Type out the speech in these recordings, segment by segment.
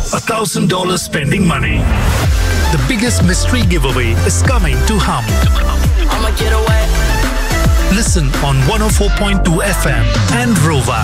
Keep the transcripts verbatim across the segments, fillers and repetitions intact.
a thousand dollars spending money. The biggest mystery giveaway is coming to Hum. I'ma get away. Listen on one oh four point two F M and Rova.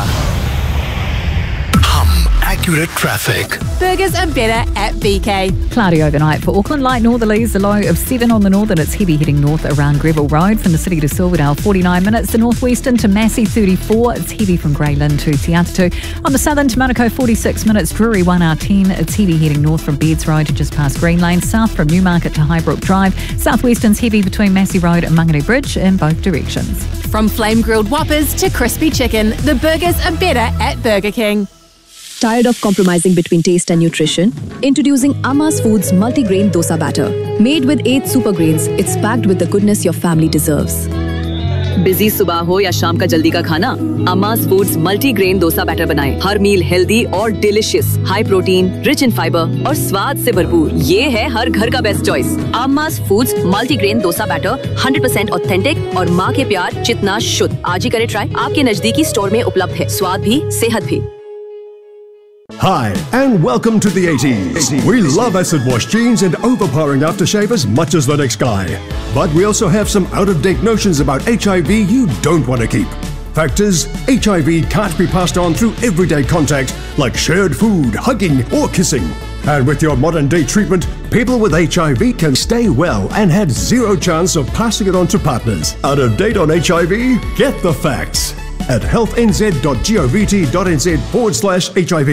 Hum Accurate Traffic. Burgers are better at B K. Cloudy overnight for Auckland. Light northerlies, a low of seven on the northern. It's heavy heading north around Greville Road. From the city to Silverdale, forty-nine minutes. The northwestern to Massey, thirty-four. It's heavy from Grey Lynn to Te Atatu. On the southern to Manukau, forty-six minutes. Drury, one R ten. It's heavy heading north from Beards Road to just past Green Lane. South from Newmarket to Highbrook Drive. Southwestern's heavy between Massey Road and Mangere Bridge in both directions. From flame grilled Whoppers to crispy chicken, the burgers are better at Burger King. Tired of compromising between taste and nutrition? Introducing Amma's Foods Multigrain Dosa Batter. Made with eight super grains, it's packed with the goodness your family deserves. Busy सुबह हो या शाम का जल्दी का खाना, अम्मा's foods multigrain dosa batter बनाएं। हर मील healthy और delicious, high protein, rich in fibre और स्वाद से भरपूर। ये है हर घर का best choice. अम्मा's foods multigrain dosa batter hundred percent authentic और माँ के प्यार जितना शुद्ध। आज ही करें ट्राई। आपके नजदीकी स्टोर में उपलब्ध है। स्वाद भी, सेहत भी। Hi, and welcome to the eighties. We love acid wash jeans and overpowering aftershave as much as the next guy. But we also have some out-of-date notions about H I V you don't want to keep. Fact is, H I V can't be passed on through everyday contact like shared food, hugging or kissing. And with your modern-day treatment, people with H I V can stay well and had zero chance of passing it on to partners. Out of date on H I V? Get the facts at health n z dot govt dot n z forward slash H I V.